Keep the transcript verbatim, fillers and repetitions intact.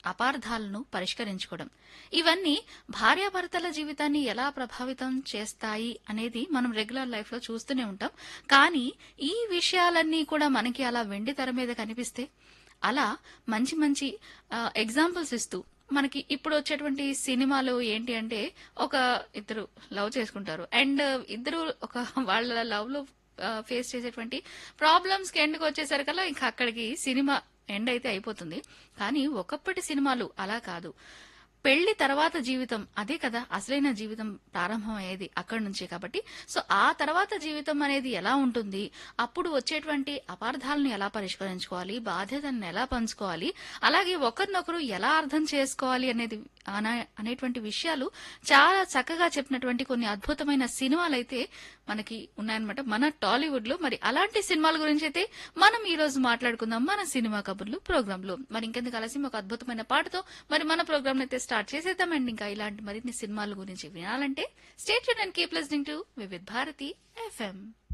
అపార్థాలను పరిష్కరించుకోవడం. ఇవన్నీ భార్యాభర్తల జీవితాన్ని ఎలా ప్రభావితం చేస్తాయి అనేది మనం రెగ్యులర్ లైఫ్ లో చూస్తూనే ఉంటాం. కానీ ఈ విషయాలన్నీ కూడా మనకి అలా వెండి తెర మీద కనిపిస్తే అలా మంచి మంచి ఎగ్జాంపుల్స్ ఇస్తూ మనకి ఇప్పుడు వచ్చేటువంటి సినిమాలు ఏంటి అంటే ఒక ఇద్దరు లవ్ చేసుకుంటారు అండ్ ఇద్దరు ఒక వాళ్ళ లవ్ లో ఫేస్ చేసేటువంటి ప్రాబ్లమ్స్ కి ఎండ్కి వచ్చేసరికల్లా ఇంకా అక్కడికి సినిమా ఎండ్ అయితే అయిపోతుంది. కానీ ఒకప్పటి సినిమాలు అలా కాదు. పెళ్లి తర్వాత జీవితం అదే కదా అసలైన జీవితం ప్రారంభం అయ్యేది అక్కడి నుంచే. కాబట్టి సో ఆ తర్వాత జీవితం అనేది ఎలా ఉంటుంది, అప్పుడు వచ్చేటువంటి అపార్థాలను ఎలా పరిష్కరించుకోవాలి, బాధ్యతలను ఎలా పంచుకోవాలి, అలాగే ఒకరినొకరు ఎలా అర్థం చేసుకోవాలి అనేది అన- అనేటువంటి విషయాలు చాలా చక్కగా చెప్పినటువంటి కొన్ని అద్భుతమైన సినిమాలు అయితే మనకి ఉన్నాయన్నమాట మన టాలీవుడ్ లో. మరి అలాంటి సినిమాల గురించి అయితే మనం ఈ రోజు మాట్లాడుకుందాం మన సినిమా కబుర్లు ప్రోగ్రామ్ లో. మరి ఇంకెందుకు కలిసి ఒక అద్భుతమైన పాటతో మరి మన ప్రోగ్రామ్ అయితే స్టార్ట్ చేసేద్దాం. అండ్ ఇంకా ఇలాంటి మరిన్ని సినిమాల గురించి వినాలంటే stay tuned and keep listening to Vividh Bharati FM.